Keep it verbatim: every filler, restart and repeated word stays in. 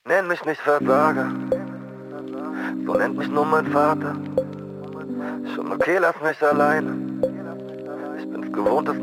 Nenn mich nicht Versager, so nennt mich nur mein Vater. Schon okay, lass mich alleine. Ich bin's gewohnt, dass